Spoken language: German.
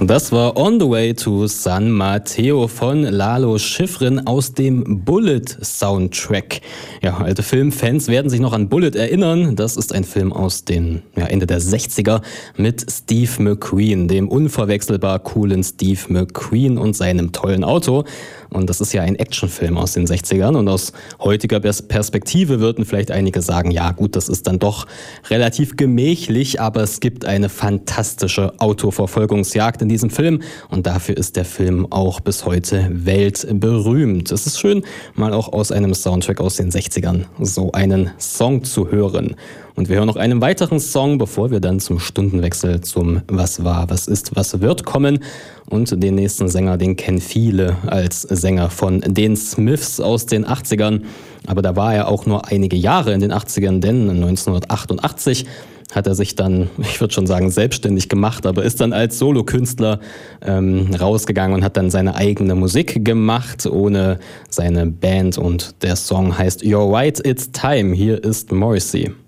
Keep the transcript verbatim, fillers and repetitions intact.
Das war On the Way to San Mateo von Lalo Schifrin aus dem Bullitt-Soundtrack. Ja, alte Filmfans werden sich noch an Bullitt erinnern. Das ist ein Film aus den ja, Ende der sechziger mit Steve McQueen, dem unverwechselbar coolen Steve McQueen und seinem tollen Auto. Und das ist ja ein Actionfilm aus den sechzigern. Und aus heutiger Perspektive würden vielleicht einige sagen, ja gut, das ist dann doch relativ gemächlich, aber es gibt eine fantastische Autoverfolgungsjagd in diesem Film. Und dafür ist der Film auch bis heute weltberühmt. Es ist schön, mal auch aus einem Soundtrack aus den sechzigern so einen Song zu hören. Und wir hören noch einen weiteren Song, bevor wir dann zum Stundenwechsel zum Was war, was ist, was wird kommen. Und den nächsten Sänger, den kennen viele als Sänger von den Smiths aus den achtzigern. Aber da war er auch nur einige Jahre in den achtzigern, denn neunzehnhundertachtundachtzig hat er sich dann, ich würde schon sagen, selbstständig gemacht, aber ist dann als Solokünstler ähm, rausgegangen und hat dann seine eigene Musik gemacht, ohne seine Band. Und der Song heißt You're Right, It's Time. Hier ist Morrissey.